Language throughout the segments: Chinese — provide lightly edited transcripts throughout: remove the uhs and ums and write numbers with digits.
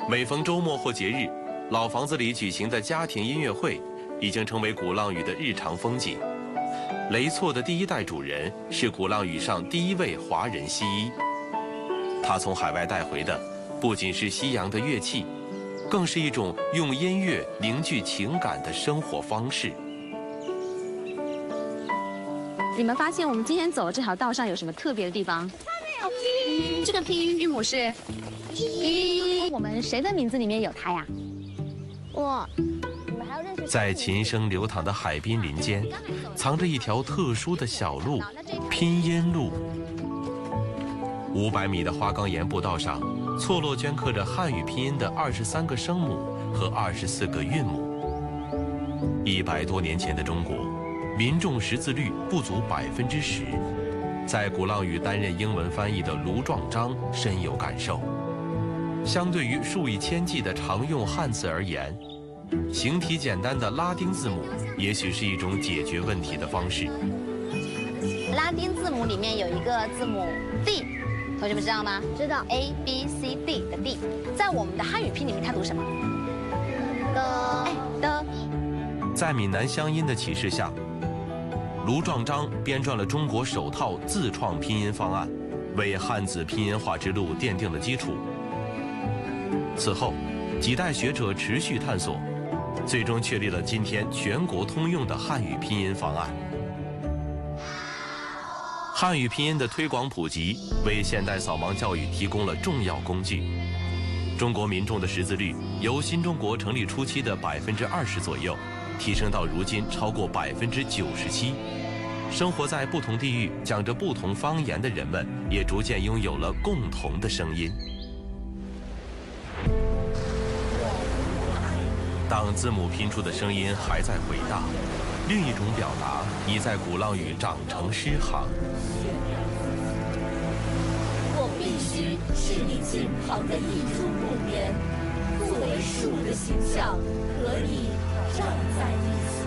每逢周末或节日，老房子里举行的家庭音乐会已经成为鼓浪屿的日常风景。雷措的第一代主人是鼓浪屿上第一位华人西医，他从海外带回的不仅是西洋的乐器，更是一种用音乐凝聚情感的生活方式。 你们发现我们今天走的这条道上有什么特别的地方？这个拼音韵母是“我们谁的名字里面有它呀？ 我。 在琴声流淌的海滨林间，藏着一条特殊的小路——拼音路。500米的花岗岩步道上，错落镌刻着汉语拼音的23个声母和24个韵母。100多年前的中国，民众识字率不足10%。在鼓浪屿担任英文翻译的卢壮章深有感受。相对于数以千计的常用汉字而言，形体简单的拉丁字母也许是一种解决问题的方式。 拉丁字母里面有一个字母 D， 同学们知道吗？知道。A B C D 的 D， 在我们的汉语拼里面它读什么？的。 在闽南乡音的启示下，卢壮章编撰了中国首套自创拼音方案，为汉字拼音化之路奠定了基础。此后，几代学者持续探索，最终确立了今天全国通用的汉语拼音方案。汉语拼音的推广普及，为现代扫盲教育提供了重要工具。中国民众的识字率由新中国成立初期的20%左右，提升到如今超过97%。生活在不同地域、讲着不同方言的人们，也逐渐拥有了共同的声音。当字母拼出的声音还在回荡，另一种表达已在鼓浪屿长成诗行。 我必须是你近旁的一株木棉，作为树的形象和你站在一起。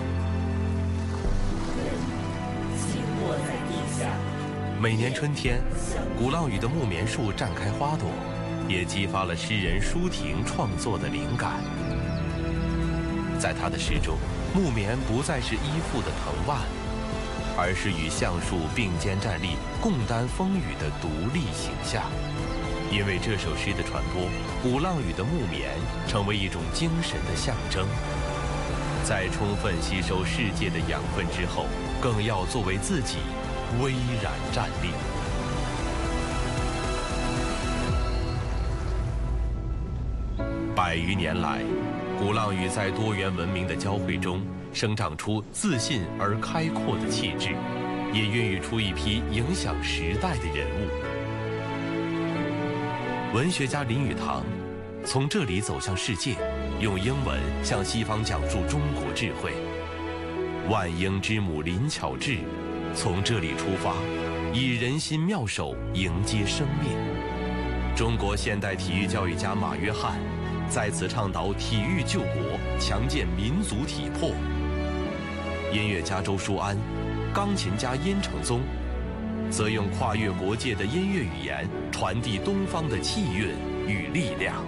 紧握在地下。 每年春天，鼓浪屿的木棉树绽开花朵，也激发了诗人舒婷创作的灵感。在他的诗中，木棉不再是依附的藤蔓，而是与橡树并肩站立、共担风雨的独立形象。因为这首诗的传播，鼓浪屿的木棉成为一种精神的象征。在充分吸收世界的养分之后，更要作为自己巍然站立。100余年来，鼓浪屿在多元文明的交汇中，生长出自信而开阔的气质，也孕育出一批影响时代的人物。文学家林语堂从这里走向世界，用英文向西方讲述中国智慧。万英之母林巧稚从这里出发，以人心妙手迎接生命。中国现代体育教育家马约翰在此倡导体育救国，强健民族体魄。音乐家周书安、钢琴家殷承宗则用跨越国界的音乐语言传递东方的气韵与力量。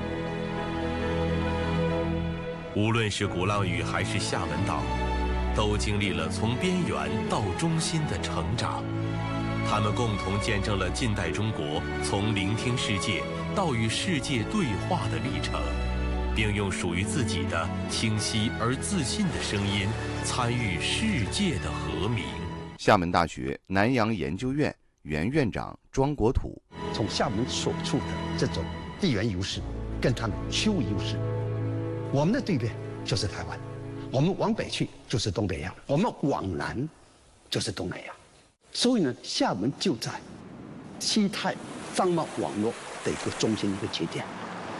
无论是鼓浪屿还是厦门岛，都经历了从边缘到中心的成长。他们共同见证了近代中国从聆听世界到与世界对话的历程，并用属于自己的清晰而自信的声音参与世界的和鸣。 厦门大学南洋研究院原院长庄国土， 从厦门所处的这种地缘优势跟他们区域优势，我们的对面就是台湾，我们往北去就是东北亚，我们往南就是东南亚。所以呢，厦门就在西太商贸网络的一个中心一个节点。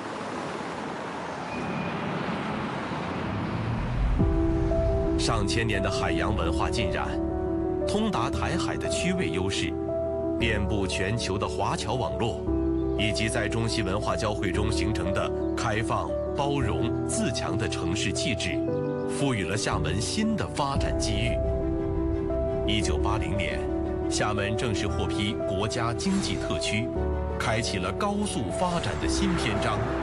上千年的海洋文化浸染，通达台海的区位优势，遍布全球的华侨网络，以及在中西文化交汇中形成的开放、包容、自强的城市气质，赋予了厦门新的发展机遇。1980年，厦门正式获批国家经济特区，开启了高速发展的新篇章。